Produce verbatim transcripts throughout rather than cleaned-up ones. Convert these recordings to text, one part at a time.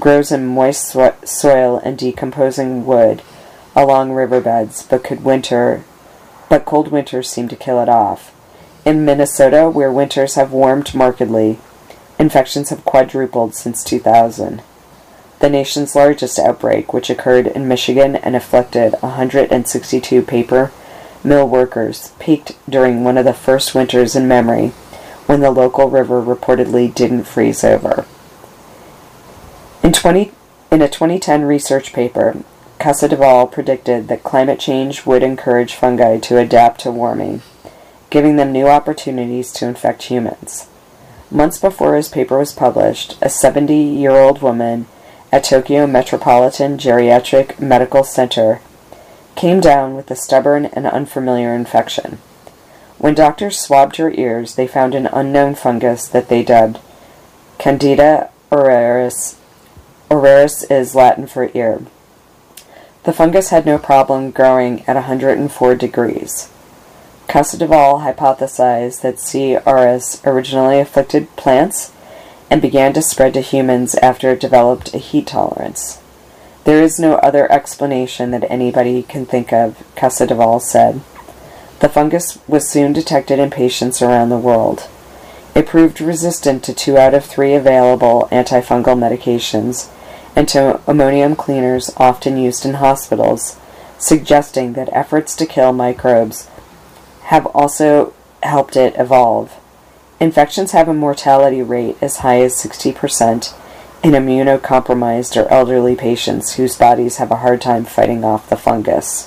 grows in moist so- soil and decomposing wood along riverbeds, but could winter, but cold winters seem to kill it off. In Minnesota, where winters have warmed markedly, infections have quadrupled since two thousand. The nation's largest outbreak, which occurred in Michigan and afflicted one hundred sixty-two paper mill workers, peaked during one of the first winters in memory, when the local river reportedly didn't freeze over. In, twenty, in a twenty ten research paper, Casadevall predicted that climate change would encourage fungi to adapt to warming, giving them new opportunities to infect humans. Months before his paper was published, a seventy-year-old woman at Tokyo Metropolitan Geriatric Medical Center came down with a stubborn and unfamiliar infection. When doctors swabbed her ears, they found an unknown fungus that they dubbed Candida aureus. Aureus is Latin for ear. The fungus had no problem growing at one hundred four degrees. Casadevall hypothesized that C. aureus originally afflicted plants and began to spread to humans after it developed a heat tolerance. There is no other explanation that anybody can think of, Casadevall said. The fungus was soon detected in patients around the world. It proved resistant to two out of three available antifungal medications and to ammonium cleaners often used in hospitals, suggesting that efforts to kill microbes have also helped it evolve. Infections have a mortality rate as high as sixty percent in immunocompromised or elderly patients whose bodies have a hard time fighting off the fungus.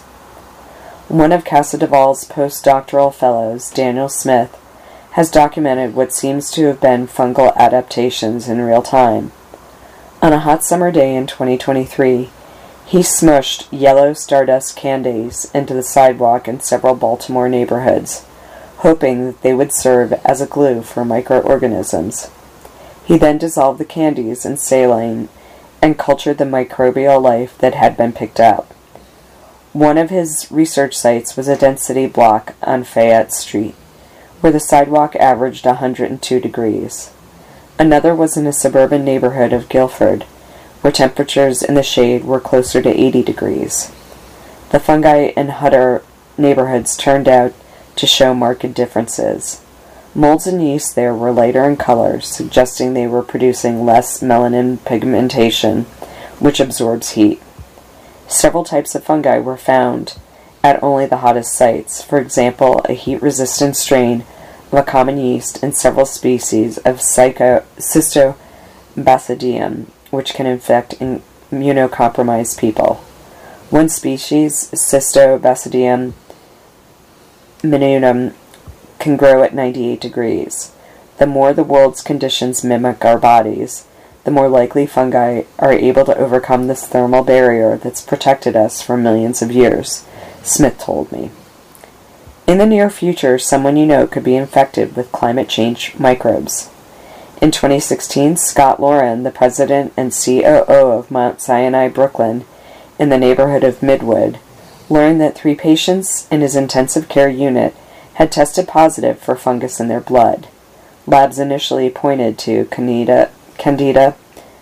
One of Casadevall's postdoctoral fellows, Daniel Smith, has documented what seems to have been fungal adaptations in real time. On a hot summer day in twenty twenty-three, he smushed yellow stardust candies into the sidewalk in several Baltimore neighborhoods, hoping that they would serve as a glue for microorganisms. He then dissolved the candies in saline and cultured the microbial life that had been picked out. One of his research sites was a density block on Fayette Street, where the sidewalk averaged one hundred two degrees. Another was in a suburban neighborhood of Guilford, where temperatures in the shade were closer to eighty degrees. The fungi in Hutter neighborhoods turned out to show marked differences. Molds and yeast there were lighter in color, suggesting they were producing less melanin pigmentation, which absorbs heat. Several types of fungi were found at only the hottest sites, for example, a heat-resistant strain of a common yeast and several species of Psycho- Cystobasidium, which can infect immunocompromised people. One species, Cystobasidium minunum, can grow at ninety-eight degrees. The more the world's conditions mimic our bodies, the more likely fungi are able to overcome this thermal barrier that's protected us for millions of years, Smith told me. In the near future, someone you know could be infected with climate change microbes. In twenty sixteen, Scott Lauren, the president and C O O of Mount Sinai, Brooklyn, in the neighborhood of Midwood, learned that three patients in his intensive care unit had tested positive for fungus in their blood. Labs initially pointed to Candida, Candida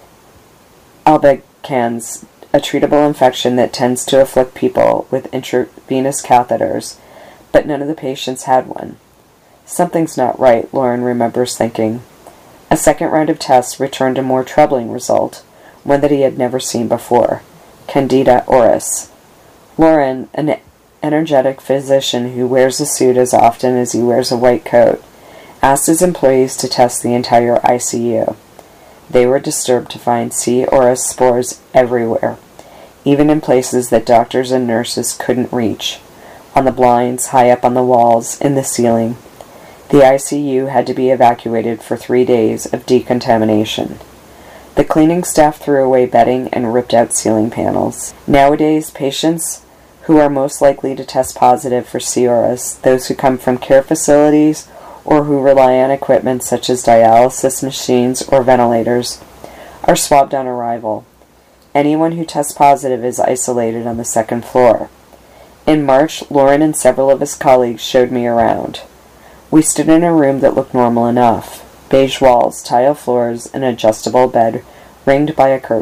albicans, a treatable infection that tends to afflict people with intravenous catheters, but none of the patients had one. Something's not right, Lauren remembers thinking. A second round of tests returned a more troubling result, one that he had never seen before, Candida aureus. Lauren, an energetic physician who wears a suit as often as he wears a white coat, asked his employees to test the entire I C U. They were disturbed to find C. aureus spores everywhere, even in places that doctors and nurses couldn't reach, on the blinds, high up on the walls, in the ceiling. The I C U had to be evacuated for three days of decontamination. The cleaning staff threw away bedding and ripped out ceiling panels. Nowadays, patients who are most likely to test positive for C. aureus, those who come from care facilities or who rely on equipment such as dialysis machines or ventilators, are swabbed on arrival. Anyone who tests positive is isolated on the second floor. In March, Lauren and several of his colleagues showed me around. We stood in a room that looked normal enough. Beige walls, tile floors, an adjustable bed ringed by a curtain.